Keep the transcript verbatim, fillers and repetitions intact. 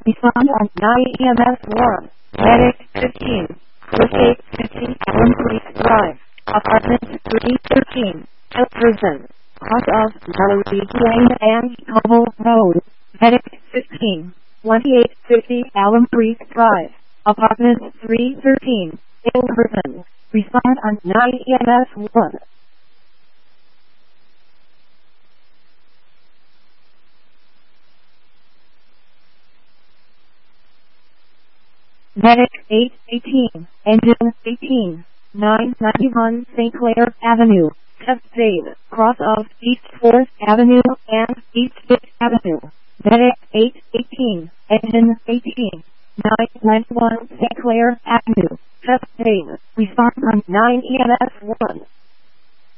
Respond on nine E M S one. Medic fifteen. Cliffgate fifty. Allen Police Drive. Apartment three thirteen. Hill Prison. Cross of Valerie Lane and Noble Road. Medic fifteen. twenty-eight fifty Allen Police Drive. Apartment three thirteen. Hill Prison. Respond on nine E M S one. Medic eight eighteen, Engine eighteen, nine ninety-one Saint Clair Avenue, Cascade, cross of East fourth Avenue and East fifth Avenue. Medic eight eighteen, Engine eighteen, nine ninety-one Saint Clair Avenue, Cascade. Respond on nine E M S one.